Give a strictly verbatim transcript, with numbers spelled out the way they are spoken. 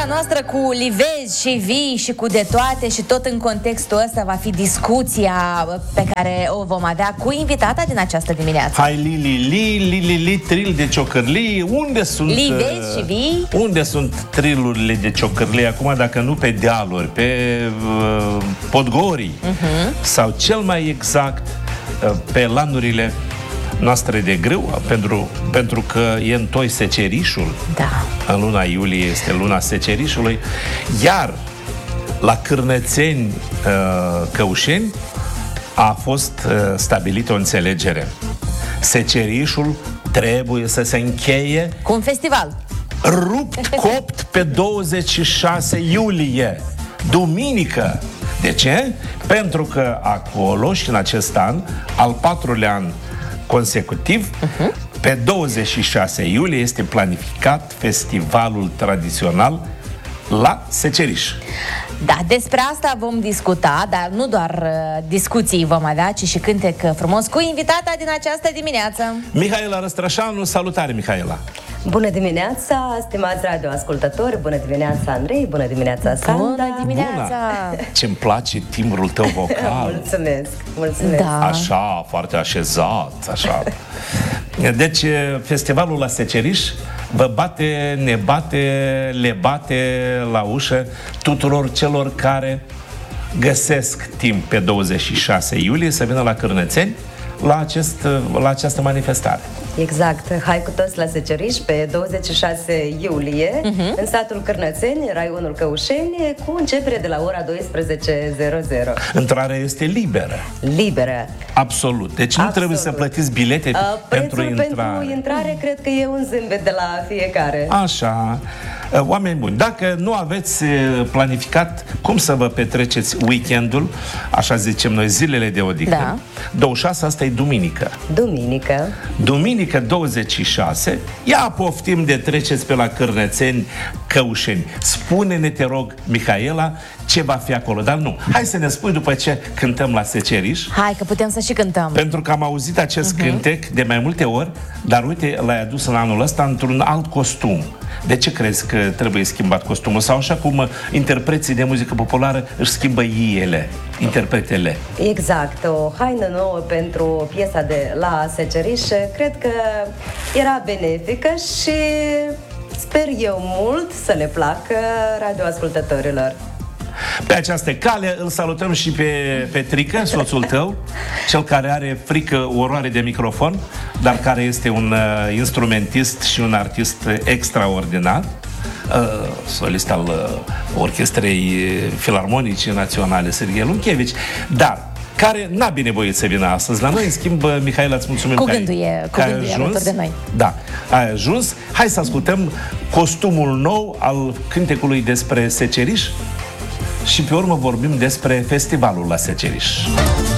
noastră cu livezi și vii și cu de toate și tot în contextul ăsta va fi discuția pe care o vom avea cu invitata din această dimineață. Hai li, li, li, li, li, li, tril de ciocârlii, unde sunt... Livezi și vii? Unde sunt trilurile de ciocârlii acum, dacă nu pe dealuri, pe uh, podgorii, uh-huh. sau cel mai exact uh, pe lanurile noastre de grâu, pentru, pentru că e întoi secerișul. Da. În luna iulie este luna secerișului, iar la Cârnățeni, Căușeni, a fost stabilită o înțelegere. Secerișul trebuie să se încheie cu un festival rupt, copt pe douăzeci și șase iulie, duminică. De ce? Pentru că acolo și în acest an, al patrulea an consecutiv, uh-huh. pe douăzeci și șase iulie este planificat festivalul tradițional la Seceriș. Da, despre asta vom discuta, dar nu doar uh, discuții vom avea, ci și cântec frumos cu invitata din această dimineață. Mihaela Răstrășanu, salutare, Mihaela! Bună dimineața, stimați radioascultători, bună dimineața, Andrei, bună dimineața, Sanda. Bună dimineața! Ce-mi place timbrul tău vocal. Mulțumesc, mulțumesc. Da. Așa, foarte așezat, așa. Deci, festivalul la Seceriș vă bate, ne bate, le bate la ușă tuturor celor care găsesc timp pe douăzeci și șase iulie să vină la Cârnățeni la, acest, la această manifestare. Exact. Hai cu toți la Seceriș pe douăzeci și șase iulie, uh-huh. în satul Cârnățeni, raionul Căușeni, cu începere de la ora douăsprezece. Intrarea este liberă. Liberă. Absolut. Deci nu Absolut. trebuie să plătiți bilete uh, pentru intrare. pentru intrare cred că e un zâmbet de la fiecare. Așa. Oameni buni, dacă nu aveți planificat cum să vă petreceți weekendul, așa zicem noi, zilele de odihnă, da. douăzeci și șase, asta e duminică. Duminică. Duminică douăzeci și șase, ia poftim de treceți pe la Cârnățeni, Căușeni. Spune-ne, te rog, Mihaela, ce va fi acolo. Dar nu, hai să ne spui după ce cântăm la Seceriș. Hai că putem să și cântăm. Pentru că am auzit acest uh-huh. cântec de mai multe ori, dar uite, l-ai adus în anul ăsta într-un alt costum. De ce crezi că trebuie schimbat costumul? Sau așa cum interpreții de muzică populară își schimbă ele, interpretele. Exact, o haină nouă pentru piesa de la Seceriș, cred că era benefică și sper eu mult să le placă radioascultătorilor. Pe această cale îl salutăm și pe Petrică, soțul tău, cel care are frică, oroare de microfon, dar care este un uh, instrumentist și un artist extraordinar, uh, solist al uh, Orchestrei Filarmonice Naționale Serghei Lunchevici, dar care n-a binevoit să vină astăzi la noi. În schimb, Mihaela, îți mulțumim cu că ai, e, că ai ajuns. De noi. Da, ai ajuns. Hai să ascultăm costumul nou al cântecului despre Seceriș și pe urmă vorbim despre festivalul la Seceriș.